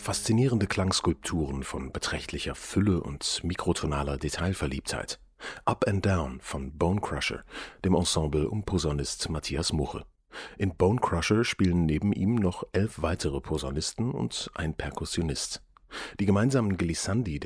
Faszinierende Klangskulpturen von beträchtlicher Fülle und mikrotonaler Detailverliebtheit. Up and Down von Bone Crusher, dem Ensemble um Posaunist Matthias Muche. In Bone Crusher spielen neben ihm noch 11 weitere Posaunisten und ein Perkussionist. Die gemeinsamen Glissandi